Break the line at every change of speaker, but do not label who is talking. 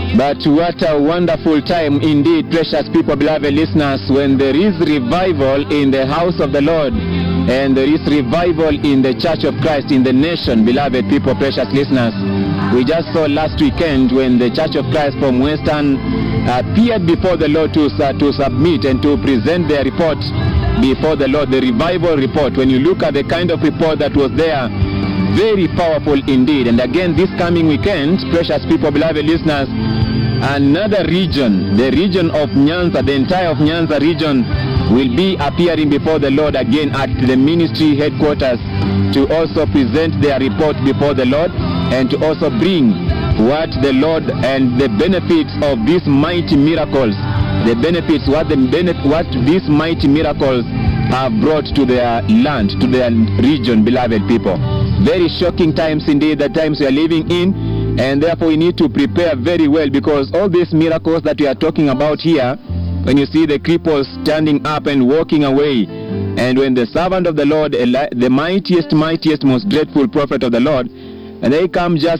But what a wonderful time indeed, precious people, beloved listeners, when there is revival in the house of the Lord and there is revival in the Church of Christ, in the nation, beloved people, precious listeners. We just saw last weekend when the Church of Christ from Western appeared before the Lord to submit and to present their report before the Lord, the revival report. When you look at the kind of report that was there, very powerful indeed. And again, this coming weekend, precious people, beloved listeners, another region, the region of Nyanza, the entire of Nyanza region, will be appearing before the Lord again at the ministry headquarters to also present their report before the Lord and to also bring what the Lord and the benefits of these mighty miracles, the benefits, what these mighty miracles have brought to their land, to their region, beloved people. Very shocking times indeed, the times we are living in, and therefore we need to prepare very well, because all these miracles that we are talking about here, when you see the cripples standing up and walking away, and when the servant of the Lord, the mightiest, most dreadful prophet of the Lord, and they come just